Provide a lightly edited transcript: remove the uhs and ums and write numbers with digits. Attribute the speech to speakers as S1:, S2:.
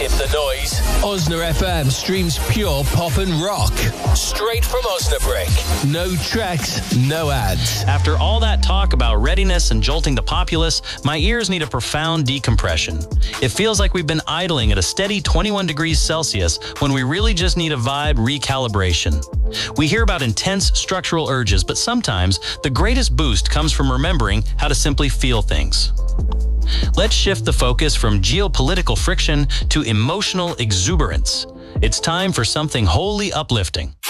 S1: Skip the noise. Osna FM streams pure pop and rock. Straight from Osnabrück. No tracks, no ads.
S2: After all that talk about readiness and jolting the populace, my ears need a profound decompression. It feels like we've been idling at a steady 21 degrees Celsius when we really just need a vibe recalibration. We hear about intense structural urges, but sometimes the greatest boost comes from remembering how to simply feel things. Let's shift the focus from geopolitical friction to emotional exuberance. It's time for something wholly uplifting.